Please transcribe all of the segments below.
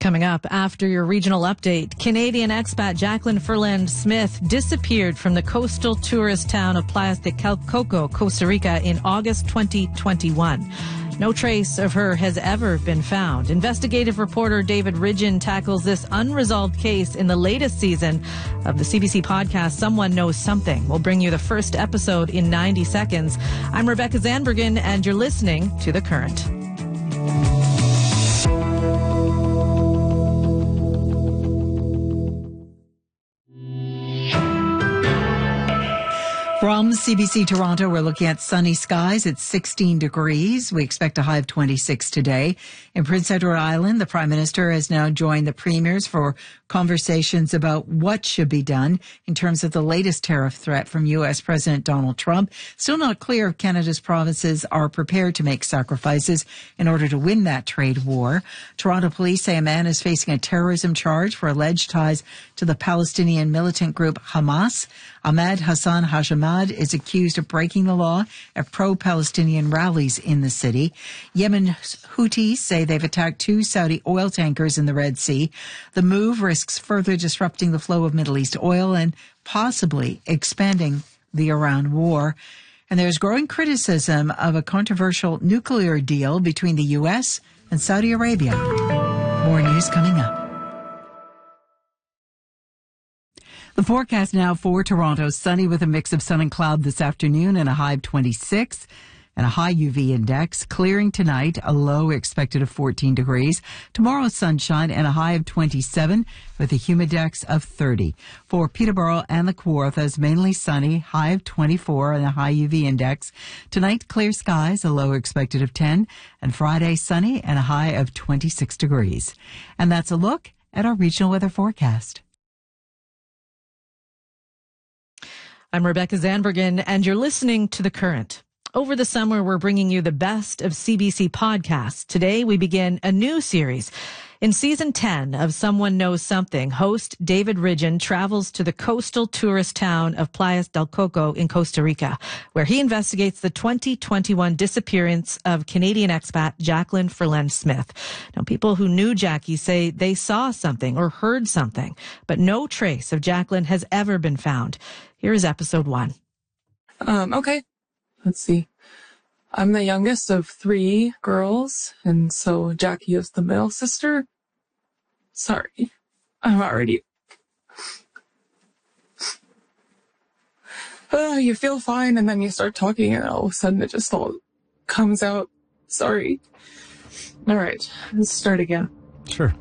coming up after your regional update. Canadian expat Jacqueline Ferland Smith disappeared from the coastal tourist town of Playas de Coco, Costa Rica in August 2021. No trace of her has ever been found. Investigative reporter David Ridgen tackles this unresolved case in the latest season of the CBC podcast, Someone Knows Something. We'll bring you the first episode in 90 seconds. I'm Rebecca Zandbergen, and you're listening to The Current. From CBC Toronto, we're looking at sunny skies. It's 16 degrees. We expect a high of 26 today. In Prince Edward Island, the Prime Minister has now joined the premiers for conversations about what should be done in terms of the latest tariff threat from U.S. President Donald Trump. Still not clear if Canada's provinces are prepared to make sacrifices in order to win that trade war. Toronto police say a man is facing a terrorism charge for alleged ties to the Palestinian militant group Hamas. Ahmed Hassan Hajamad is accused of breaking the law at pro-Palestinian rallies in the city. Yemen Houthis say they've attacked 2 Saudi oil tankers in the Red Sea. The move risks further disrupting the flow of Middle East oil and possibly expanding the Iran war. And there's growing criticism of a controversial nuclear deal between the U.S. and Saudi Arabia. More news coming up. The forecast now for Toronto, sunny with a mix of sun and cloud this afternoon and a high of 26 and a high UV index. Clearing tonight, a low expected of 14 degrees. Tomorrow, sunshine and a high of 27 with a humidex of 30. For Peterborough and the Kawarthas, mainly sunny, high of 24 and a high UV index. Tonight, clear skies, a low expected of 10. And Friday, sunny and a high of 26 degrees. And that's a look at our regional weather forecast. I'm Rebecca Zandbergen, and you're listening to The Current. Over the summer, we're bringing you the best of CBC podcasts. Today, we begin a new series. In Season 10 of Someone Knows Something, host David Ridgen travels to the coastal tourist town of Playas del Coco in Costa Rica, where he investigates the 2021 disappearance of Canadian expat Jacqueline Ferland Smith. Now, people who knew Jackie say they saw something or heard something, but no trace of Jacqueline has ever been found. Here is episode 1. Okay. Let's see. I'm the youngest of 3 girls, and so Jackie is the middle sister. Sorry. I'm already... you feel fine, and then you start talking, and all of a sudden it just all comes out. Sorry. All right. Let's start again. Sure.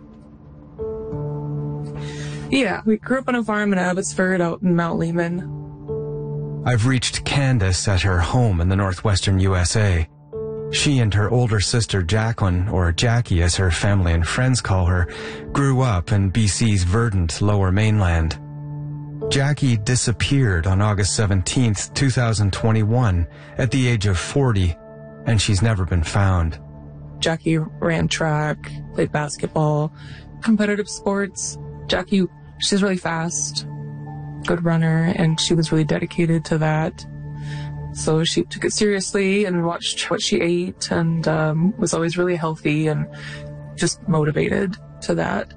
Yeah, we grew up on a farm in Abbotsford out in Mount Lehman. I've reached Candace at her home in the northwestern USA. She and her older sister Jacqueline, or Jackie as her family and friends call her, grew up in BC's verdant lower mainland. Jackie disappeared on August 17th, 2021 at the age of 40, and she's never been found. Jackie ran track, played basketball, competitive sports. Jackie, she's really fast, good runner, and she was really dedicated to that. So she took it seriously and watched what she ate and was always really healthy and just motivated to that.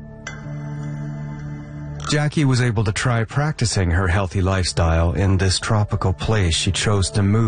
Jackie was able to try practicing her healthy lifestyle in this tropical place she chose to move